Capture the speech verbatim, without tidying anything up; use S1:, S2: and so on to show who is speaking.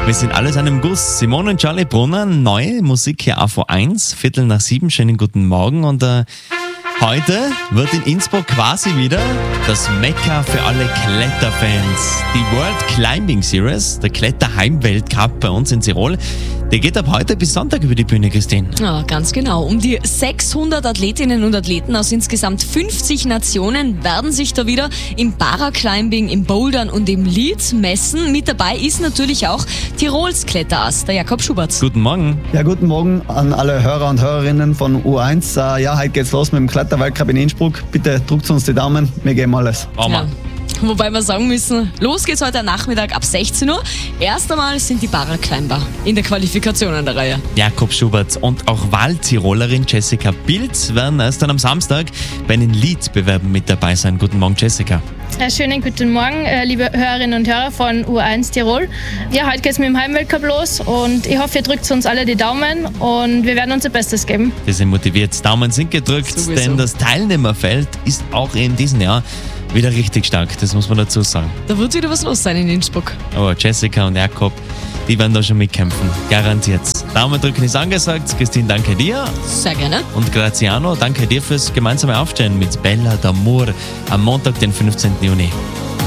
S1: Wir sind alles an einem Guss. Simone und Charlie Brunner, neue Musik hier A V eins, Viertel nach sieben, schönen guten Morgen. Und äh, heute wird in Innsbruck quasi wieder das Mekka für alle Kletterfans. Die World Climbing Series, der Kletterheim-Weltcup bei uns in Tirol, der geht ab heute bis Sonntag über die Bühne, Christine.
S2: Ja, ganz genau. Um die sechshundert Athletinnen und Athleten aus insgesamt fünfzig Nationen werden sich da wieder im Paraclimbing, im Bouldern und im Lead messen. Mit dabei ist natürlich auch Tirols Kletterass, der Jakob Schubert.
S1: Guten Morgen.
S3: Ja, guten Morgen an alle Hörer und Hörerinnen von U eins. Äh, ja, heute geht's los mit dem Kletterweltcup in Innsbruck. Bitte drückt uns die Daumen, wir geben alles.
S1: Oh
S2: Ja. Wobei wir sagen müssen, los geht's heute Nachmittag ab sechzehn Uhr. Erst einmal sind die Paraclimber in der Qualifikation an der Reihe.
S1: Jakob Schubert und auch Wahltirolerin Jessica Pilz werden erst dann am Samstag bei den Lead-Bewerben mit dabei sein. Guten Morgen, Jessica.
S4: Ja, schönen guten Morgen, äh, liebe Hörerinnen und Hörer von U eins Tirol. Ja, heute geht's mit dem Heimweltcup los und ich hoffe, ihr drückt uns alle die Daumen und wir werden unser Bestes geben.
S1: Wir sind motiviert, Daumen sind gedrückt,
S2: Sowieso.
S1: denn das Teilnehmerfeld ist auch in diesem Jahr wieder richtig stark, das muss man dazu sagen.
S2: Da wird wieder was los sein in Innsbruck.
S1: Aber Jessica und Jakob, die werden da schon mitkämpfen, garantiert. Daumen drücken ist angesagt. Christine, danke dir.
S2: Sehr gerne.
S1: Und Graziano, danke dir fürs gemeinsame Aufstehen mit Bella d'Amour am Montag, den fünfzehnten Juni.